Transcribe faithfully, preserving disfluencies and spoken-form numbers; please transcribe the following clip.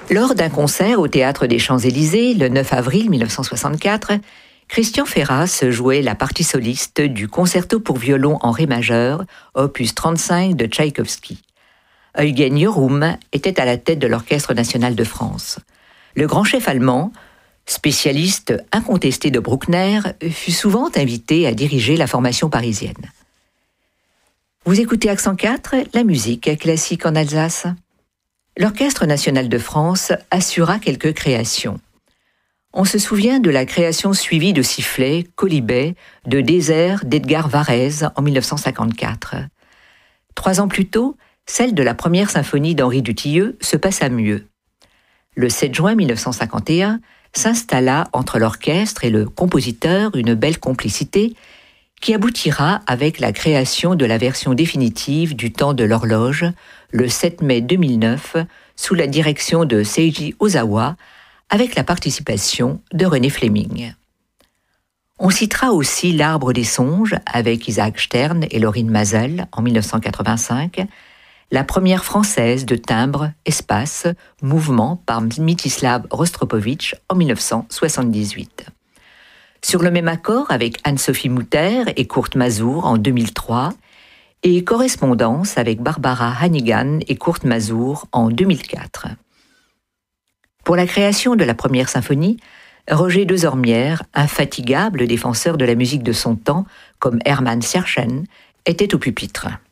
Lors d'un concert au Théâtre des Champs-Élysées, le neuf avril mille neuf cent soixante-quatre, Christian Ferras jouait la partie soliste du concerto pour violon en ré majeur, opus trente-cinq de Tchaïkovski. Eugen Jörum était à la tête de l'Orchestre national de France. Le grand chef allemand, spécialiste incontesté de Bruckner, fut souvent invité à diriger la formation parisienne. Vous écoutez Accent quatre, la musique classique en Alsace. L'Orchestre national de France assura quelques créations. On se souvient de la création suivie de sifflets, colibets, de déserts d'Edgar Varèse en mille neuf cent cinquante-quatre. Trois ans plus tôt, celle de la première symphonie d'Henri Dutilleux se passa mieux. Le sept juin mille neuf cent cinquante et un s'installa entre l'orchestre et le compositeur une belle complicité qui aboutira avec la création de la version définitive du Temps de l'horloge, le sept mai deux mille neuf, sous la direction de Seiji Ozawa, avec la participation de René Fleming. On citera aussi L'Arbre des songes avec Isaac Stern et Laurine Mazel en mille neuf cent quatre-vingt-cinq, la première française de timbre, espace, mouvement par Mstislav Rostropovitch en mille neuf cent soixante-dix-huit. Sur le même accord avec Anne-Sophie Mutter et Kurt Masur en deux mille trois, et correspondance avec Barbara Hannigan et Kurt Masur en deux mille quatre. Pour la création de la première symphonie, Roger Dezormière, infatigable défenseur de la musique de son temps, comme Hermann Scherchen, était au pupitre.